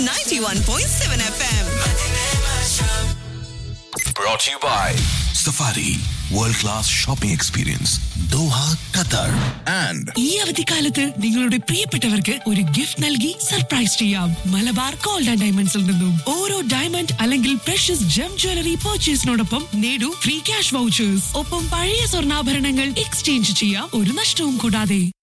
91.7 FM. Brought to you by Safari World Class Shopping Experience, Doha, Qatar, and ഈ അവധിക്കാലത്ത് നിങ്ങളുടെ പ്രിയപ്പെട്ടവർക്ക് ഒരു ഗിഫ്റ്റ് നൽകി സർപ്രൈസ് ചെയ്യാം. മലബാർ ഗോൾഡ് ആൻഡ് ഡയമണ്ട്സിൽ നിന്നും ഓരോ ഡയമണ്ട് അല്ലെങ്കിൽ പ്രഷ്യസ് ജം ജ്വല്ലറി പർച്ചേസിനോടൊപ്പം നേടൂ ഫ്രീ ക്യാഷ് വൗച്ചേഴ്സ്. ഒപ്പം പഴയ സ്വർണ്ണാഭരണങ്ങൾ എക്സ്ചേഞ്ച് ചെയ്യാം, ഒരു നഷ്ടവും കൂടാതെ.